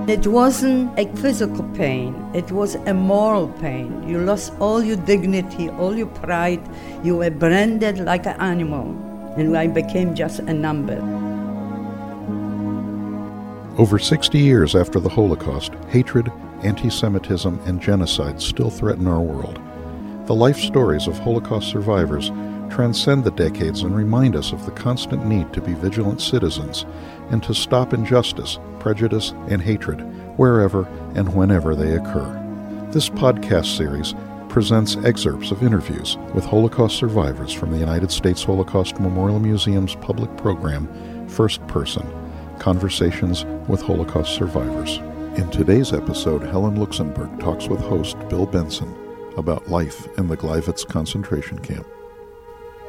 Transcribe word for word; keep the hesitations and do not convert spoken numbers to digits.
It wasn't a physical pain, it was a moral pain. You lost all your dignity, all your pride. You were branded like an animal, and I became just a number. Over sixty years after the Holocaust, hatred, anti-Semitism, and genocide still threaten our world. The life stories of Holocaust survivors transcend the decades and remind us of the constant need to be vigilant citizens and to stop injustice, prejudice, and hatred wherever and whenever they occur. This podcast series presents excerpts of interviews with Holocaust survivors from the United States Holocaust Memorial Museum's public program, First Person, Conversations with Holocaust Survivors. In today's episode, Helen Luxenberg talks with host Bill Benson about life in the Gleiwitz concentration camp.